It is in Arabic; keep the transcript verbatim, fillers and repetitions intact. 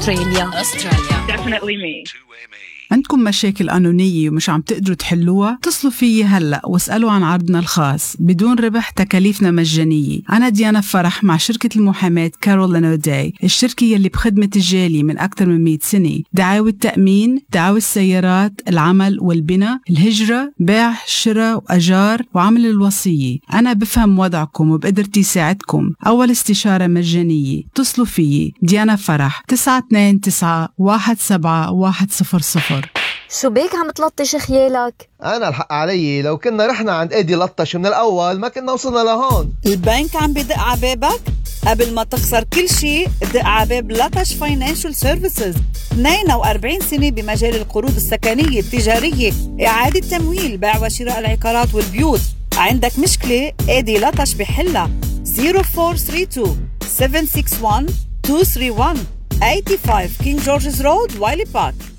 أستراليا. أستراليا. Definitely me. عندكم مشاكل قانونية ومش عم تقدروا تحلوها؟ اتصلوا فيي هلأ واسألوا عن عرضنا الخاص بدون ربح، تكاليفنا مجانية. أنا ديانا فرح مع شركة المحاماة كارول أوداي، الشركة يلي بخدمة الجالية من أكثر من مئة سنة. دعاوى التأمين، دعاوى السيارات، العمل والبناء، الهجرة، بيع، شراء وأجار، وعمل الوصية. أنا بفهم وضعكم وبقدرتي ساعدكم. أول استشارة مجانية. اتصلوا فيي ديانا فرح تسعة اثنين تسعة واحد سبعة واحد صفر صفر. شو بيك عم تلطش خيالك؟ أنا الحق علي، لو كنا رحنا عند إيدي لطش من الأول ما كنا وصلنا لهون. البنك عم بدق عبابك؟ قبل ما تخسر كل شيء دق عباب لطش فاينانشال سيرفيسز. اثنين وأربعين سنة بمجال القروض السكنية التجارية، إعادة تمويل، بيع وشراء العقارات والبيوت. عندك مشكلة؟ إيدي لطش بحلها. صفر أربعة ثلاثة اثنين سبعة ستة واحد اثنين ثلاثة واحد خمسة وثمانين King George's Road, Wiley Park.